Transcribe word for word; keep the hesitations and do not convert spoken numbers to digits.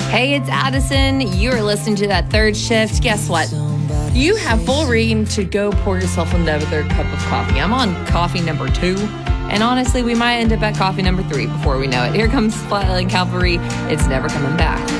Hey, it's Addison. You're listening to That Third Shift. Guess what? You have full reign to go pour yourself another cup of coffee. I'm on coffee number two. And honestly, we might end up at coffee number three before we know it. Here comes Flatland Cavalry. It's never coming back.